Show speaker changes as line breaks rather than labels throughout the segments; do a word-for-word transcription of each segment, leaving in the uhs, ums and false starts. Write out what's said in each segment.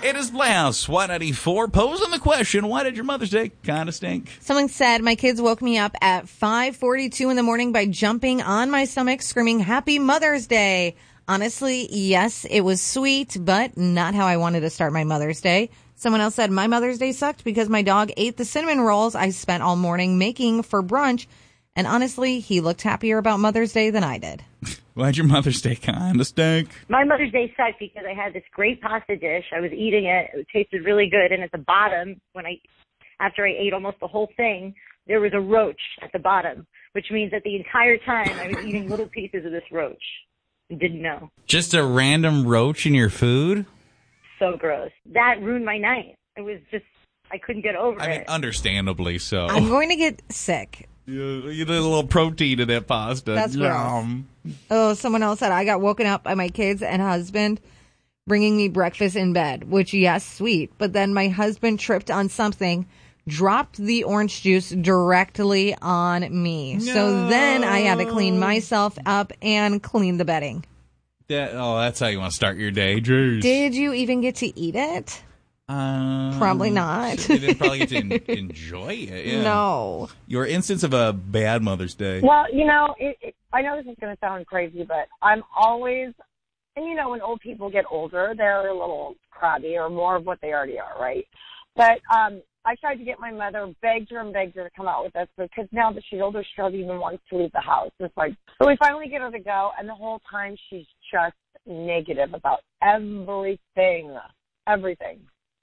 It is Playhouse one ninety-four. Posing the question, why did your Mother's Day kind of stink?
Someone said, my kids woke me up at five forty-two in the morning by jumping on my stomach, screaming, Happy Mother's Day. Honestly, yes, it was sweet, but not how I wanted to start my Mother's Day. Someone else said, my Mother's Day sucked because my dog ate the cinnamon rolls I spent all morning making for brunch. And honestly, he looked happier about Mother's Day than I did.
Why'd your Mother's Day kind of stink?
My Mother's Day sucked because I had this great pasta dish. I was eating it. It tasted really good. And at the bottom, when I, after I ate almost the whole thing, there was a roach at the bottom, which means that the entire time I was eating little pieces of this roach. I didn't know.
Just a random roach in your food?
So gross. That ruined my night. It was just, I couldn't get over
I mean,
it.
understandably so.
I'm going to get sick.
You, you did a little protein in that pasta.
That's
Yum.
gross. Oh, someone else said, I got woken up by my kids and husband bringing me breakfast in bed, which, yes, sweet. But then my husband tripped on something, dropped the orange juice directly on me. No. So then I had to clean myself up and clean the bedding.
That, oh, that's how you want to start your day, Jeez.
Did you even get to eat it?
Um,
probably not.
You didn't probably get to en- enjoy it. Yeah.
No.
Your instance of a bad Mother's Day.
Well, you know, it, it, I know this is going to sound crazy, but I'm always, and you know, when old people get older, they're a little crabby or more of what they already are, right? But um, I tried to get my mother, begged her and begged her to come out with us because now that she's older, she doesn't even want to leave the house. It's like, so we finally get her to go, and the whole time she's just negative about everything, everything.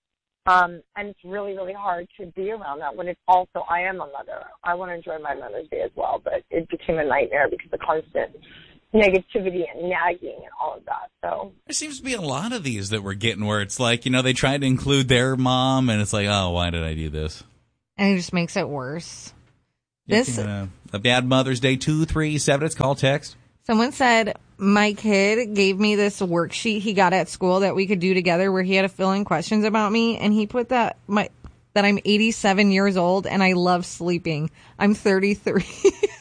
Um, and it's really, really hard to be around that when it's also, I am a mother. I want to enjoy my Mother's Day as well, but it became a nightmare because of the constant negativity and nagging and all of that. So
there seems to be a lot of these that we're getting where it's like, you know, they try to include their mom, and it's like, oh, why did I do this?
And it just makes it worse. This
uh, a bad Mother's Day, two three seven. It's call text.
Someone said, my kid gave me this worksheet he got at school that we could do together where he had to fill in questions about me, and he put that my that I'm eighty-seven years old and I love sleeping. I'm thirty-three.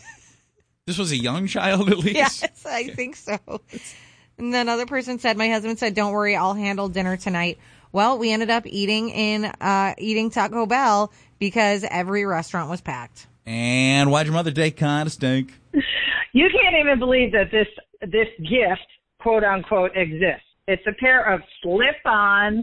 This was a young child, at least?
Yes, I think so. And then another person said, my husband said, don't worry, I'll handle dinner tonight. Well, we ended up eating in uh, eating Taco Bell because every restaurant was packed.
And why'd your Mother's Day kind of stink?
You can't even believe that this this gift, quote unquote, exists. It's a pair of slip-on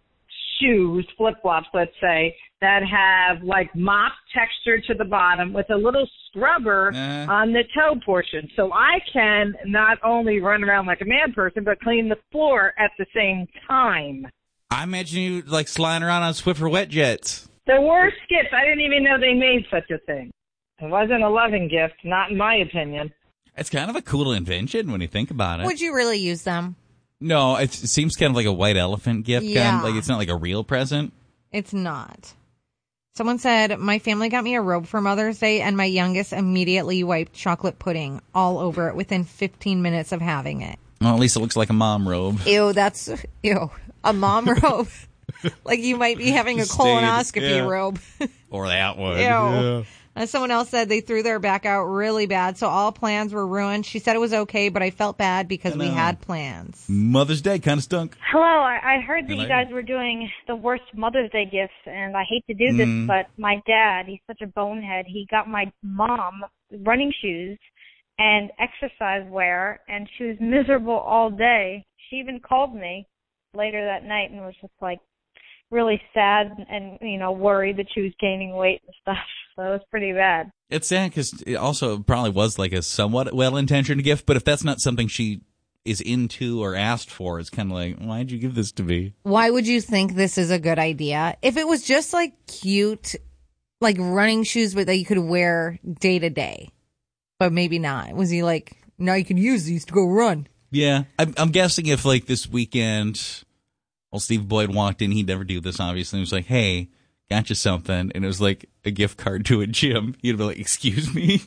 shoes, flip-flops, let's say, that have like mop texture to the bottom with a little scrubber uh. on the toe portion. So I can not only run around like a man person, but clean the floor at the same time.
I imagine you like sliding around on Swiffer wet jets.
The worst gift. I didn't even know they made such a thing. It wasn't a loving gift, not in my opinion.
It's kind of a cool invention when you think about it.
Would you really use them?
No, it seems kind of like a white elephant gift.
Yeah.
Kind of, like it's not like a real present.
It's not. Someone said, my family got me a robe for Mother's Day, and my youngest immediately wiped chocolate pudding all over it within fifteen minutes of having it.
Well, at least it looks like a mom robe.
Ew, that's, ew, a mom robe. Like you might be having a colonoscopy
yeah.
robe.
Or that one.
Ew.
Yeah.
And someone else said they threw their back out really bad, so all plans were ruined. She said it was okay, but I felt bad because we had plans.
Mother's Day kind of stunk.
Hello, I, I heard that
Hello.
you guys were doing the worst Mother's Day gifts, and I hate to do this,
Mm.
but my dad, he's such a bonehead. He got my mom running shoes and exercise wear, and she was miserable all day. She even called me later that night and was just like really sad and, you know, worried that she was gaining weight and stuff. So it was pretty bad.
It's sad because it also probably was like a somewhat well-intentioned gift, but if that's not something she is into or asked for, it's kind of like, why'd you give this to me?
Why would you think this is a good idea? If it was just like cute, like running shoes, but that you could wear day to day, but maybe not. Was he like, now you can use these to go run?
Yeah. I'm, I'm guessing if like this weekend, well, Steve Boyd walked in, he'd never do this, obviously. He was like, hey, got you something. And it was like a gift card to a gym. He'd be like, excuse me?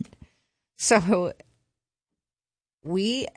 So we,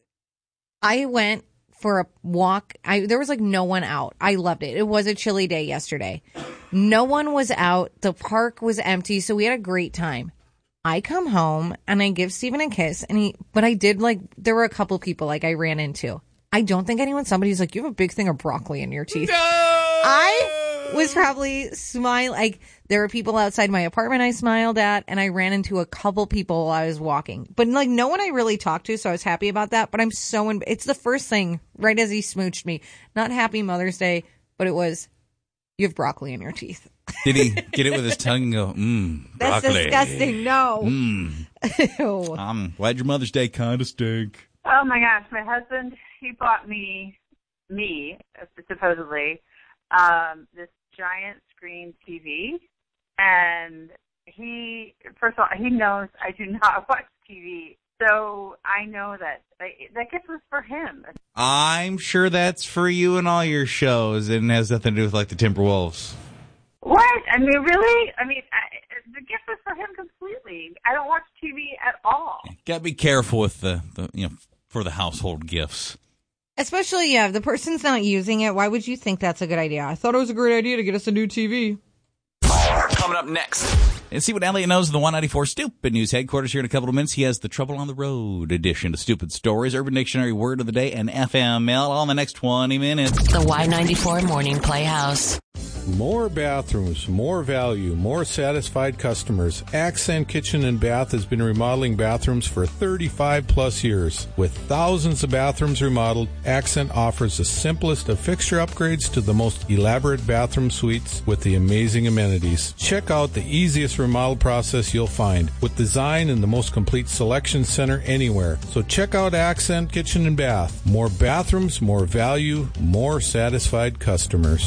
I went for a walk. I There was like no one out. I loved it. It was a chilly day yesterday. No one was out. The park was empty. So we had a great time. I come home and I give Steven a kiss. And he, but I did like, there were a couple people like I ran into. I don't think anyone, somebody's like, you have a big thing of broccoli in your teeth.
No!
I was probably smiling. Like, there were people outside my apartment I smiled at, and I ran into a couple people while I was walking. But, like, no one I really talked to, so I was happy about that. But I'm so, in- it's the first thing right as he smooched me. Not Happy Mother's Day, but it was, you have broccoli in your teeth.
Did he get it with his tongue and go, mmm,
That's
broccoli.
disgusting. No.
Mmm.
Ew.
I'm glad your Mother's Day kind of stink.
Oh my gosh, my husband, he bought me, me, supposedly, um, this giant screen T V. And he, first of all, he knows I do not watch T V. So I know that that gift was for him.
I'm sure that's for you and all your shows, and has nothing to do with, like, the Timberwolves.
What? I mean, really? I mean, I, the gift was for him completely. I don't watch T V at all.
Got to be careful with the, the, you know, for the household gifts.
Especially, yeah, if the person's not using it, why would you think that's a good idea? I thought it was a great idea to get us a new T V.
Coming up next.
And see what Elliot knows of the one ninety-four Stupid News headquarters here in a couple of minutes. He has the Trouble on the Road edition of Stupid Stories, Urban Dictionary Word of the Day, and F M L all in the next twenty minutes.
The Y ninety-four Morning Playhouse.
More bathrooms, more value, more satisfied customers. Accent Kitchen and Bath has been remodeling bathrooms for thirty-five plus years. With thousands of bathrooms remodeled, Accent offers the simplest of fixture upgrades to the most elaborate bathroom suites with the amazing amenities. Check out the easiest remodel process you'll find, with design and the most complete selection center anywhere. So check out Accent Kitchen and Bath. More bathrooms, more value, more satisfied customers.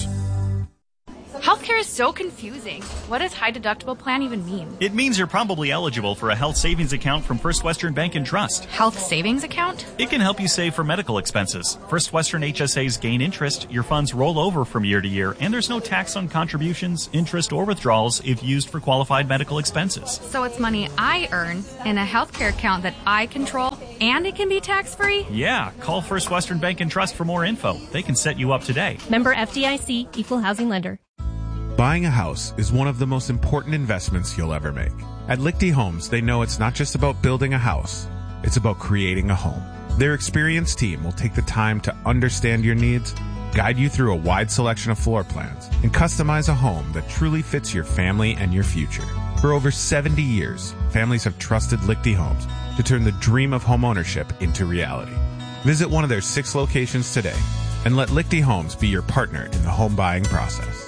Healthcare is so confusing. What does high deductible plan even mean?
It means you're probably eligible for a health savings account from First Western Bank and Trust.
Health savings account?
It can help you save for medical expenses. First Western H S As gain interest, your funds roll over from year to year, and there's no tax on contributions, interest, or withdrawals if used for qualified medical expenses.
So it's money I earn in a healthcare account that I control, and it can be tax-free?
Yeah, call First Western Bank and Trust for more info. They can set you up today.
Member F D I C, Equal Housing Lender.
Buying a house is one of the most important investments you'll ever make. At Lichty Homes, they know it's not just about building a house, it's about creating a home. Their experienced team will take the time to understand your needs, guide you through a wide selection of floor plans, and customize a home that truly fits your family and your future. For over seventy years, families have trusted Lichty Homes to turn the dream of homeownership into reality. Visit one of their six locations today and let Lichty Homes be your partner in the home buying process.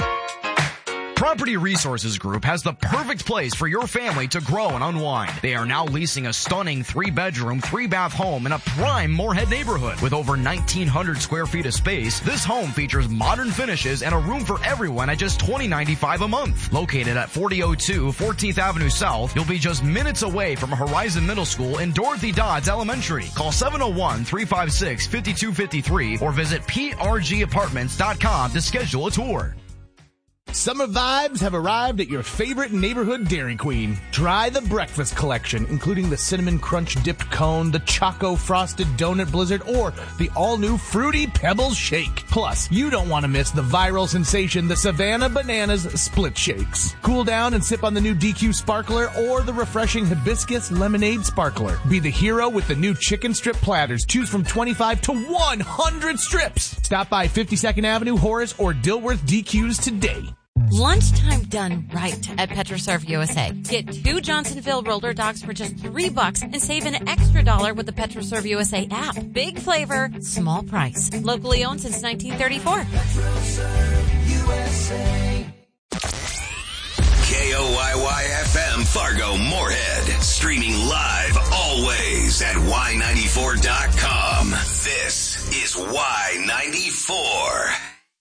Property Resources Group has the perfect place for your family to grow and unwind. They are now leasing a stunning three-bedroom, three-bath home in a prime Moorhead neighborhood. With over nineteen hundred square feet of space, this home features modern finishes and a room for everyone at just twenty dollars and ninety-five cents a month. Located at forty oh two fourteenth Avenue South, you'll be just minutes away from Horizon Middle School and Dorothy Dodds Elementary. Call seven oh one, three five six, five two five three or visit p r g apartments dot com to schedule a tour.
Summer vibes have arrived at your favorite neighborhood Dairy Queen. Try the breakfast collection, including the Cinnamon Crunch Dipped Cone, the Choco Frosted Donut Blizzard, or the all-new Fruity Pebbles Shake. Plus, you don't want to miss the viral sensation, the Savannah Bananas Split Shakes. Cool down and sip on the new D Q Sparkler or the refreshing Hibiscus Lemonade Sparkler. Be the hero with the new Chicken Strip Platters. Choose from twenty-five to one hundred strips. Stop by fifty-second Avenue, Horace, or Dilworth D Qs today.
Lunchtime done right at PetroServe U S A. Get two Johnsonville roller dogs for just three bucks and save an extra dollar with the PetroServe U S A app. Big flavor, small price. Locally owned since nineteen thirty-four. PetroServe U S A.
K O Y Y F M Fargo Moorhead. Streaming live always at Y ninety-four dot com. This is Y ninety-four.